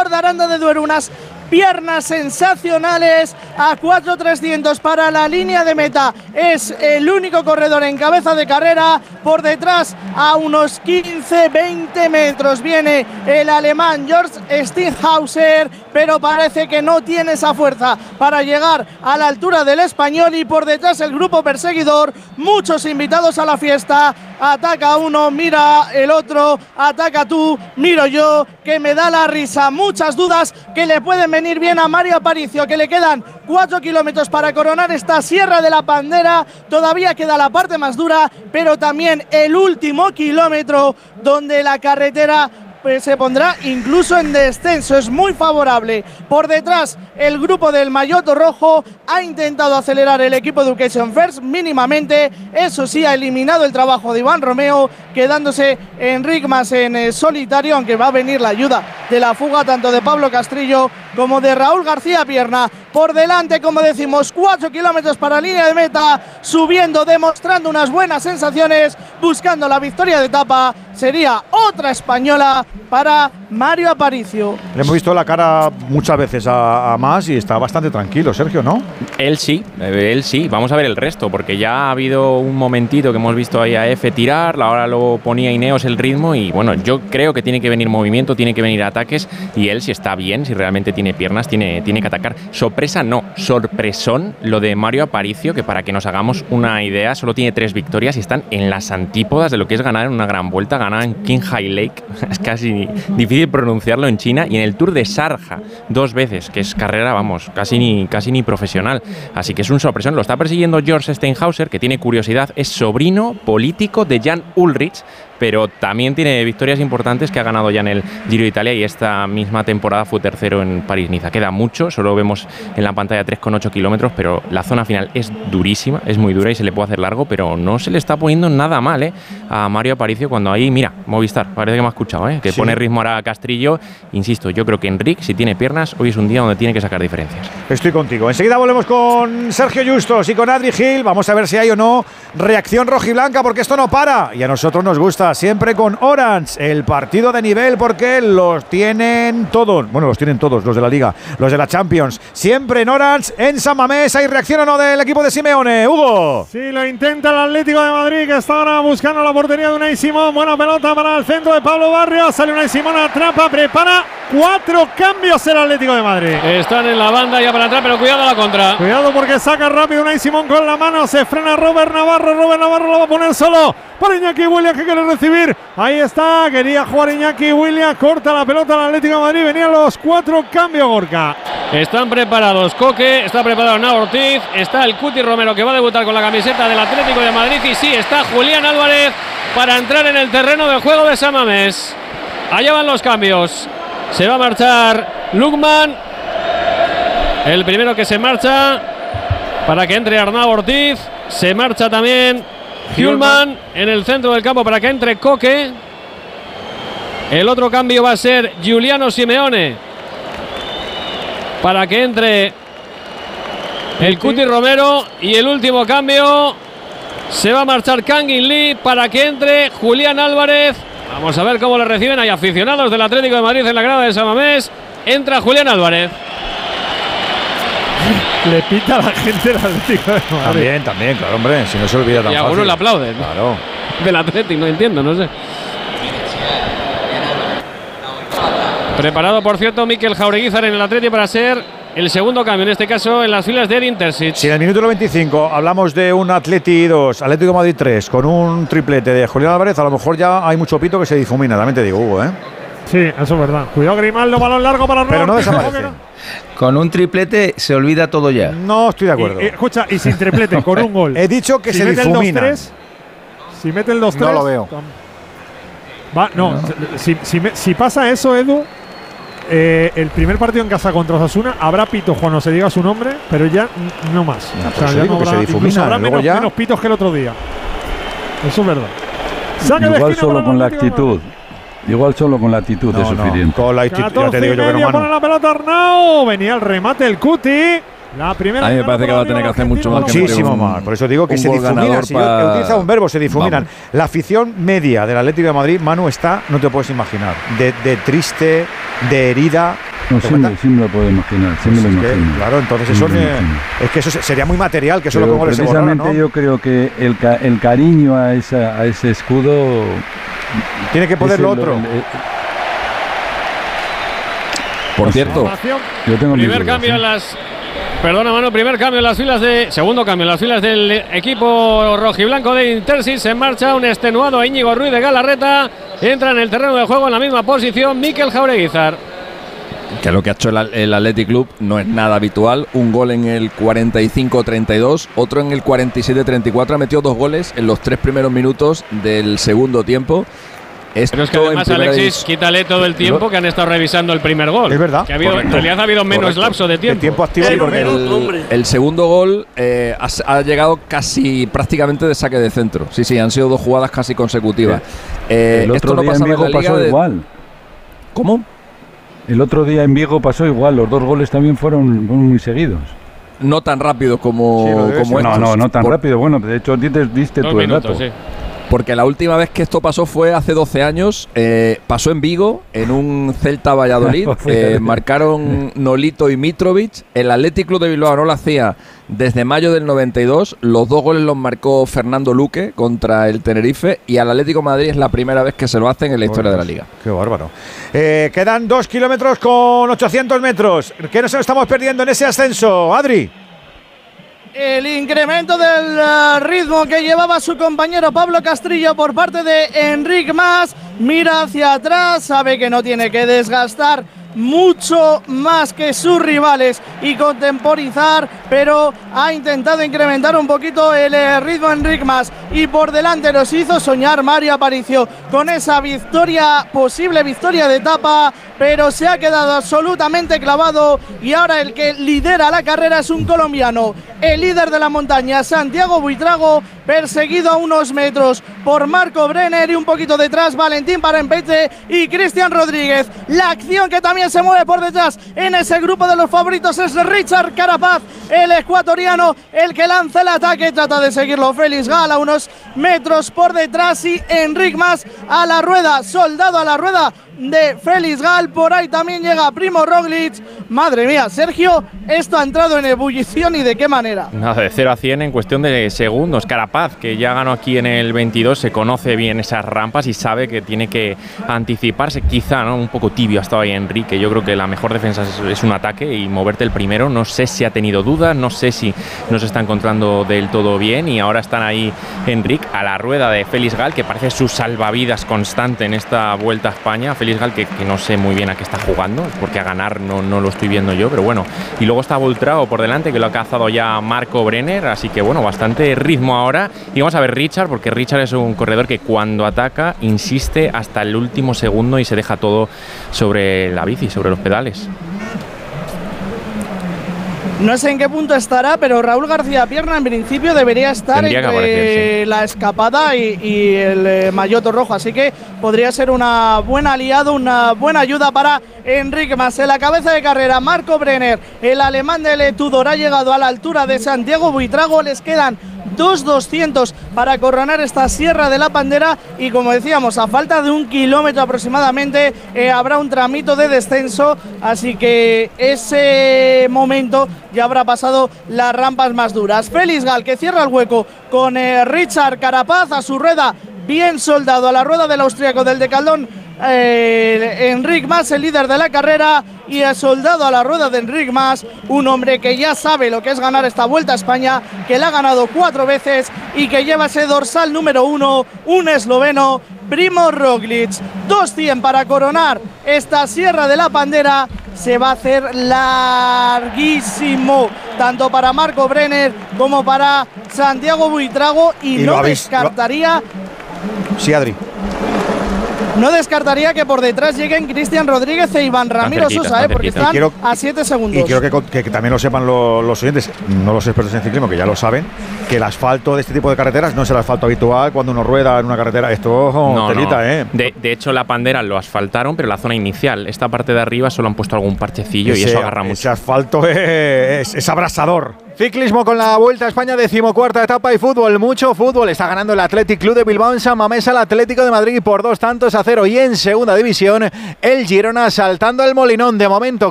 corredor de Aranda de Duero, unas piernas sensacionales a 4.300 para la línea de meta. Es el único corredor en cabeza de carrera. Por detrás, a unos 15-20 metros, viene el alemán George Stinghauser, pero parece que no tiene esa fuerza para llegar a la altura del español. Y por detrás el grupo perseguidor, muchos invitados a la fiesta. Ataca uno, mira el otro, ataca tú, miro yo, que me da la risa. Muchas dudas que le pueden venir bien a Mario Aparicio, que le quedan 4 kilómetros para coronar esta Sierra de la Bandera. Todavía queda la parte más dura, pero también el último kilómetro, donde la carretera se pondrá incluso en descenso. Es muy favorable. Por detrás, el grupo del maillot rojo ha intentado acelerar el equipo de Education First mínimamente. Eso sí, ha eliminado el trabajo de Iván Romeo, quedándose Enric Mas en solitario, aunque va a venir la ayuda de la fuga tanto de Pablo Castrillo como de Raúl García Pierna. Por delante, como decimos, 4 kilómetros para la línea de meta, subiendo, demostrando unas buenas sensaciones, buscando la victoria de etapa. Sería otra española para Mario Aparicio. Le hemos visto la cara muchas veces a Mas y está bastante tranquilo, Sergio, ¿no? Él sí. Vamos a ver el resto, porque ya ha habido un momentito que hemos visto ahí a F tirar, ahora lo ponía Ineos el ritmo y bueno, yo creo que tiene que venir movimiento, tiene que venir ataques y él, si está bien, si realmente tiene piernas, tiene que atacar. Sorpresa no, sorpresón lo de Mario Aparicio, que para que nos hagamos una idea, solo tiene 3 victorias y están en las antípodas de lo que es ganar en una gran vuelta. Ganar en Qinghai Lake, es casi difícil pronunciarlo, en China, y en el Tour de Sharjah 2 veces, que es carrera, vamos, casi ni profesional. Así que es un sorpresón. Lo está persiguiendo George Steinhauser, que tiene curiosidad, es sobrino político de Jan Ullrich, pero también tiene victorias importantes, que ha ganado ya en el Giro de Italia y esta misma temporada fue tercero en París-Niza. Queda mucho, solo vemos en la pantalla 3,8 kilómetros, pero la zona final es durísima, es muy dura y se le puede hacer largo, pero no se le está poniendo nada mal a Mario Aparicio cuando ahí, mira, Movistar, parece que me ha escuchado, que sí. Pone ritmo ahora a Castrillo. Insisto, yo creo que Enric, si tiene piernas, hoy es un día donde tiene que sacar diferencias. Estoy contigo. Enseguida volvemos con Sergio Justos y con Adri Gil. Vamos a ver si hay o no reacción rojiblanca, porque esto no para y a nosotros nos gusta. Siempre con Orange, el partido de nivel, porque los tienen todos. Bueno, los tienen todos, los de la Liga, los de la Champions. Siempre en Orange, en San Mamés. ¿Hay reacción o no del equipo de Simeone? Hugo. Sí, lo intenta el Atlético de Madrid, que está ahora buscando la portería de Unai Simón. Buena pelota para el centro de Pablo Barrios. Sale Unai Simón, atrapa, prepara. 4 cambios el Atlético de Madrid. Están en la banda ya para entrar, pero cuidado a la contra. Cuidado porque saca rápido Unai Simón con la mano. Se frena Robert Navarro. Robert Navarro lo va a poner solo para Iñaki Williams, que quiere recibir. Ahí está, quería jugar Iñaki Williams. Corta la pelota al Atlético de Madrid. Venían los 4 cambios, Gorka. Están preparados Coque, está preparado Nao Ortiz, está el Cuti Romero, que va a debutar con la camiseta del Atlético de Madrid. Y sí, está Julián Álvarez para entrar en el terreno del juego de San Mamés. Allá van los cambios. Se va a marchar Lukman, el primero que se marcha, para que entre Arnau Ortiz. Se marcha también Hjulman en el centro del campo para que entre Coque. El otro cambio va a ser Giuliano Simeone para que entre el Cuti Romero. Y el último cambio se va a marchar Kangin Lee para que entre Julián Álvarez. Vamos a ver cómo le reciben. Hay aficionados del Atlético de Madrid en la grada de San Mamés. Entra Julián Álvarez. Le pita a la gente del Atlético de Madrid. También, claro, hombre, si no se olvida tan fácil. Y algunos le aplauden. Claro. Del Atlético, no entiendo, no sé. Preparado, por cierto, Mikel Jaureguizar en el Atlético para ser el segundo cambio, en este caso en las filas de Edin Terzic. Si en el minuto 25 hablamos de un Atleti 2, Atlético de Madrid 3, con un triplete de Julián Álvarez, a lo mejor ya hay mucho pito que se difumina, también te digo, Hugo, Sí, eso es verdad. Cuidado Grimaldo, balón largo para Pero no desaparece. Con un triplete se olvida todo ya. No estoy de acuerdo. Escucha, y sin triplete, con un gol. He dicho que se difumina. Si mete el 2-3… No lo veo. Si pasa eso, Edu… el primer partido en casa contra Osasuna habrá pitos cuando se diga su nombre, pero ya no más. Ya no habrá, se difumina, habrá menos pitos que el otro día. Eso es verdad. Igual solo con la actitud. Igual solo con la actitud es suficiente. Con la actitud, ya te digo yo que no, pone la pelota Arnau. Venía el remate el Cuti. La primera. A mí me parece que va a tener que hacer mucho más. Muchísimo más. Por eso digo que se difuminan. Si yo he utilizado un verbo, se difuminan. Vamos. La afición media del Atlético de Madrid, Manu, está, no te puedes imaginar, de triste, de herida, No, sí me lo puedo imaginar, sí me lo imagino. Claro, entonces eso es que eso sería muy material, que solo con goles se borraran, ¿no? Yo creo que el cariño a ese escudo tiene que poder lo otro. Por cierto, yo tengo primer cambio en las... Perdona, Manu, segundo cambio en las filas del equipo rojiblanco de Intersis. Se marcha un extenuado Íñigo Ruiz de Galarreta. Entra en el terreno de juego en la misma posición Mikel Jaureguizar. Que lo que ha hecho el Athletic Club no es nada habitual. Un gol en el 45-32, otro en el 47-34. Ha metido 2 goles en los 3 primeros minutos del segundo tiempo. Pero es que además, Alexis, quítale todo el tiempo que han estado revisando el primer gol. Es verdad. Que en realidad ha habido menos lapso de tiempo. El tiempo activo el segundo gol ha llegado casi prácticamente de saque de centro. Sí, han sido 2 jugadas casi consecutivas. El otro día en Vigo pasó igual. ¿Cómo? El otro día en Vigo pasó igual. Los 2 goles también fueron muy seguidos. No tan rápido como estos. No tan rápido. Bueno, de hecho diste tú el dato. Sí. Porque la última vez que esto pasó fue hace 12 años. Pasó en Vigo, en un Celta Valladolid. Marcaron Nolito y Mitrovic. El Athletic Club de Bilbao no lo hacía desde mayo del 92. Los 2 goles los marcó Fernando Luque contra el Tenerife. Y al Atlético de Madrid es la primera vez que se lo hacen en la historia de la Liga. Qué bárbaro. Quedan 2 kilómetros con 800 metros. ¿Qué nos estamos perdiendo en ese ascenso, Adri? El incremento del ritmo que llevaba su compañero Pablo Castrillo por parte de Enric Mas. Mira hacia atrás, sabe que no tiene que desgastar mucho más que sus rivales y contemporizar, pero ha intentado incrementar un poquito el ritmo Enric Mas, y por delante nos hizo soñar Mario Aparicio con esa posible victoria de etapa, pero se ha quedado absolutamente clavado, y ahora el que lidera la carrera es un colombiano, el líder de la montaña, Santiago Buitrago, perseguido a unos metros por Marco Brenner, y un poquito detrás Valentín Parempete y Cristian Rodríguez. La acción que también se mueve por detrás en ese grupo de los favoritos es Richard Carapaz, el ecuatoriano, el que lanza el ataque. Trata de seguirlo Félix Gal a unos metros por detrás, y Enric Mas a la rueda, soldado a la rueda de Félix Gal. Por ahí también llega Primo Roglic. Madre mía, Sergio, esto ha entrado en ebullición, y de qué manera. Nada, de 0 a 100 en cuestión de segundos. Carapaz, que ya ganó aquí en el 22, se conoce bien esas rampas y sabe que tiene que anticiparse. Quizá, ¿no?, un poco tibio ha estado ahí Enrique. Yo creo que la mejor defensa es un ataque y moverte el primero. No sé si ha tenido dudas, no sé si no se está encontrando del todo bien, y ahora están ahí Enrique a la rueda de Félix Gal, que parece su salvavidas constante en esta Vuelta a España. Félix Gal, que no sé muy bien a qué está jugando, porque a ganar no lo estoy viendo yo, pero bueno. Y luego está Buitrago por delante, que lo ha cazado ya Marco Brenner, así que bueno, bastante ritmo ahora. Y vamos a ver Richard, porque Richard es un corredor que cuando ataca insiste hasta el último segundo y se deja todo sobre la bici, sobre los pedales. No sé en qué punto estará, pero Raúl García Pierna en principio debería estar entre la escapada y el maillot rojo, así que podría ser una buena aliado, una buena ayuda para Enric Mas. En la cabeza de carrera, Marco Brenner, el alemán del Tudor, ha llegado a la altura de Santiago Buitrago. Les quedan 2.200 para coronar esta Sierra de la Pantera, y como decíamos, a falta de 1 kilómetro aproximadamente habrá un tramito de descenso, así que ese momento ya habrá pasado las rampas más duras. Félix Gal, que cierra el hueco con Richard Carapaz a su rueda, bien soldado a la rueda del austríaco del Decaldón. Enric Mas, el líder de la carrera, y el soldado a la rueda de Enric Mas, un hombre que ya sabe lo que es ganar esta Vuelta a España, que la ha ganado 4 veces y que lleva ese dorsal número 1, un esloveno, Primo Roglic. 200 para coronar esta Sierra de la Pantera. Se va a hacer larguísimo, tanto para Marco Brenner como para Santiago Buitrago, y no descartaría... Sí, Adri. No descartaría que por detrás lleguen Cristian Rodríguez e Iván Ramiro Sosa, porque están a 7 segundos. Y quiero que también lo sepan los oyentes, no los expertos en ciclismo, que ya lo saben, que el asfalto de este tipo de carreteras no es el asfalto habitual cuando uno rueda en una carretera. Esto telita, ¿eh? De hecho, la Pandera lo asfaltaron, pero la zona inicial, esta parte de arriba, solo han puesto algún parchecillo y eso agarra mucho. Ese asfalto es abrasador. Ciclismo con la Vuelta a España, 14ª etapa, y fútbol, mucho fútbol. Está ganando el Athletic Club de Bilbao en San Mamés al Atlético de Madrid por 2-0. Y en segunda división, el Girona saltando el Molinón. De momento